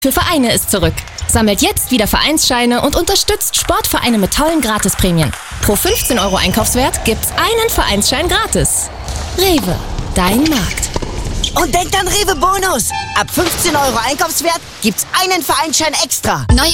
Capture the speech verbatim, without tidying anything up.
für Vereine ist zurück. Sammelt jetzt wieder Vereinsscheine und unterstützt Sportvereine mit tollen Gratisprämien. Pro fünfzehn Euro Einkaufswert gibt's einen Vereinsschein gratis. Rewe, dein Markt. Und denkt an Rewe Bonus. Ab fünfzehn Euro Einkaufswert gibt's einen Vereinsschein extra. Neu